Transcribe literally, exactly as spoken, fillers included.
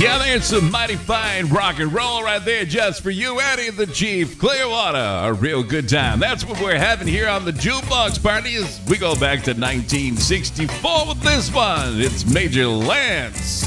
Yeah, there's some mighty fine rock and roll right there just for you, Eddie the Chief Clearwater. A real good time. That's what we're having here on the Jukebox Party as we go back to nineteen sixty-four with this one. It's Major Lance.